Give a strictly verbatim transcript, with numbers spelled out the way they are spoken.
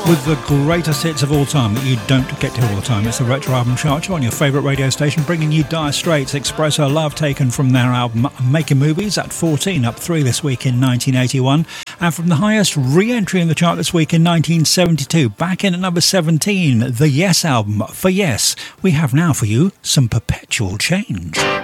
with the greatest hits of all time that you don't get to all the time. It's the Retro Album Chart Show on your favourite radio station, bringing you Dire Straits, Express Her Love, taken from their album Making Movies at fourteen, up three this week in nineteen eighty-one. And from the highest re-entry in the chart this week in nineteen seventy-two, back in at number seventeen, the Yes album, For Yes. We have now for you some Perpetual Change.